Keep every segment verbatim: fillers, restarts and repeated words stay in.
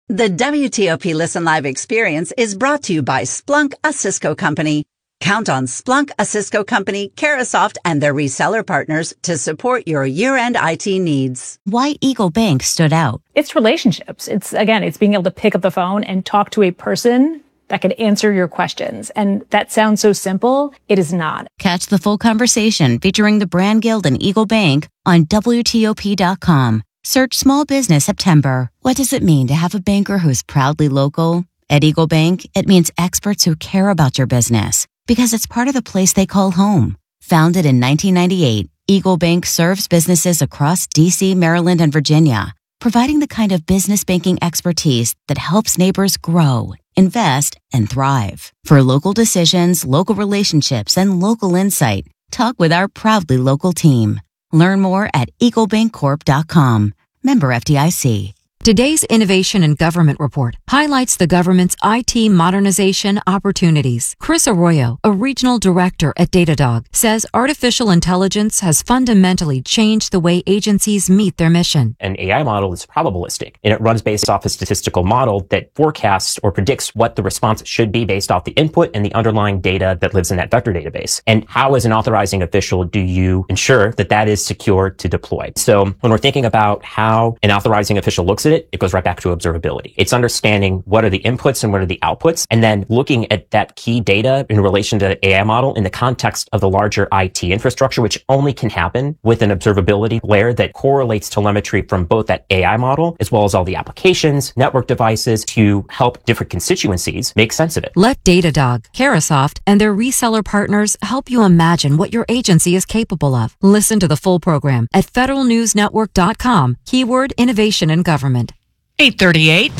The W T O P Listen Live experience is brought to you by Splunk, a Cisco company. Count on Splunk, a Cisco company, Carahsoft, and their reseller partners to support your year-end I T needs. Why Eagle Bank stood out. It's relationships. It's, again, it's being able to pick up the phone and talk to a person that can answer your questions. And that sounds so simple. It is not. Catch the full conversation featuring the Brand Guild and Eagle Bank on W T O P dot com. Search Small Business September. What does it mean to have a banker who's proudly local? At Eagle Bank, it means experts who care about your business because it's part of the place they call home. Founded in nineteen ninety-eight, Eagle Bank serves businesses across D C, Maryland, and Virginia, providing the kind of business banking expertise that helps neighbors grow, invest, and thrive. For local decisions, local relationships, and local insight, talk with our proudly local team. Learn more at eagle bank corp dot com. Member F D I C. Today's Innovation in Government Report highlights the government's I T modernization opportunities. Chris Arroyo, a regional director at Datadog, says artificial intelligence has fundamentally changed the way agencies meet their mission. An A I model is probabilistic, and it runs based off a statistical model that forecasts or predicts what the response should be based off the input and the underlying data that lives in that vector database. And how, as an authorizing official, do you ensure that that is secure to deploy? So when we're thinking about how an authorizing official looks at it, it goes right back to observability. It's understanding what are the inputs and what are the outputs, and then looking at that key data in relation to the A I model in the context of the larger I T infrastructure, which only can happen with an observability layer that correlates telemetry from both that A I model as well as all the applications, network devices to help different constituencies make sense of it. Let Datadog, Carahsoft, and their reseller partners help you imagine what your agency is capable of. Listen to the full program at federal news network dot com, keyword innovation in government. eight thirty-eight.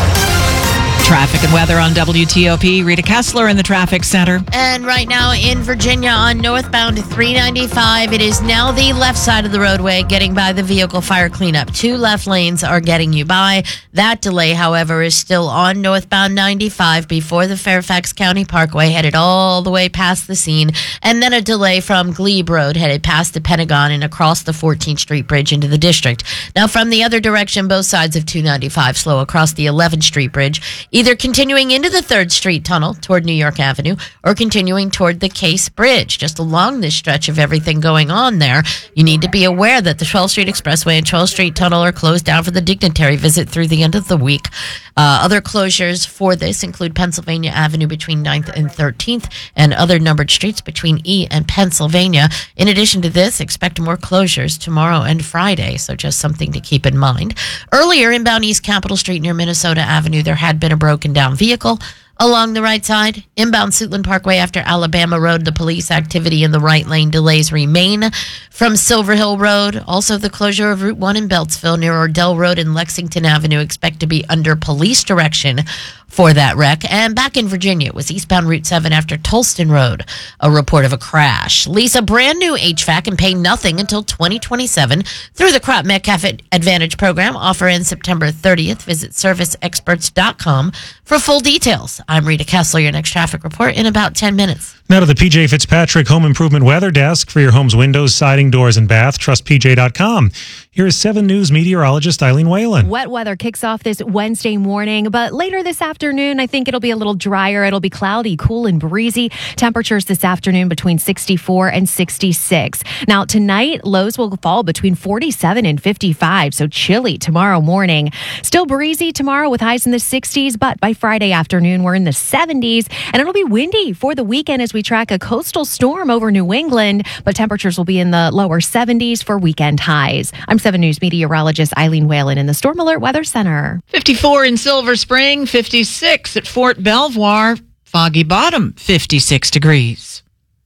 Traffic and weather on W T O P. Rita Kessler in the traffic center. And right now in Virginia on northbound three ninety-five, it is now the left side of the roadway getting by the vehicle fire cleanup. Two left lanes are getting you by. That delay, however, is still on northbound ninety-five before the Fairfax County Parkway, headed all the way past the scene. And then a delay from Glebe Road, headed past the Pentagon and across the fourteenth Street Bridge into the district. Now from the other direction, both sides of two ninety-five slow across the eleventh Street Bridge, either continuing into the third Street Tunnel toward New York Avenue or continuing toward the Case Bridge. Just along this stretch of everything going on there, you need to be aware that the twelfth Street Expressway and twelfth Street Tunnel are closed down for the dignitary visit through the end of the week. Uh, other closures for this include Pennsylvania Avenue between ninth and thirteenth and other numbered streets between E and Pennsylvania. In addition to this, expect more closures tomorrow and Friday, so just something to keep in mind. Earlier, inbound East Capitol Street near Minnesota Avenue, there had been a broken down vehicle along the right side. Inbound Suitland Parkway after Alabama Road, the police activity in the right lane delays remain from Silver Hill Road. Also, the closure of Route one in Beltsville near Ordell Road and Lexington Avenue expect to be under police direction for that wreck. And back in Virginia, it was eastbound Route seven after Tolston Road, a report of a crash. Lease a brand new H V A C and pay nothing until twenty twenty-seven through the Crop Metcalf Advantage program. Offer ends September thirtieth. Visit service experts dot com for full details. I'm Rita Kessler, your next traffic report in about ten minutes. Now to the P J Fitzpatrick Home Improvement Weather Desk for your home's windows, siding, doors, and bath. Trust P J dot com. Here is seven News meteorologist Eileen Whalen. Wet weather kicks off this Wednesday morning, but later this afternoon, I think it'll be a little drier. It'll be cloudy, cool, and breezy. Temperatures this afternoon between sixty-four and sixty-six. Now, tonight, lows will fall between forty-seven and fifty-five, so chilly tomorrow morning. Still breezy tomorrow with highs in the sixties, but by Friday afternoon, we're in the seventies, and it'll be windy for the weekend as we track a coastal storm over New England, but temperatures will be in the lower seventies for weekend highs. I'm seven News meteorologist Eileen Whalen in the Storm Alert Weather Center. fifty-four in Silver Spring, fifty-six at Fort Belvoir. Foggy Bottom, fifty-six degrees.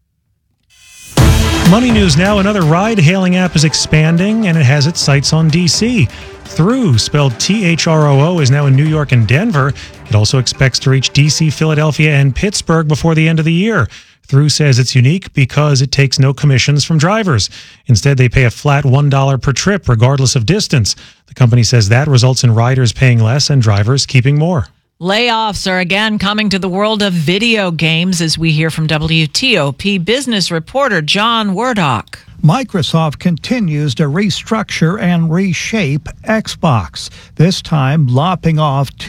Money news now. Another ride-hailing app is expanding, and it has its sights on D C. Through, spelled T H R O O, is now in New York and Denver. It also expects to reach D C, Philadelphia, and Pittsburgh before the end of the year. Through says it's unique because it takes no commissions from drivers. Instead, they pay a flat one dollar per trip, regardless of distance. The company says that results in riders paying less and drivers keeping more. Layoffs are again coming to the world of video games, as we hear from W T O P business reporter John Wurdock. Microsoft continues to restructure and reshape Xbox, this time lopping off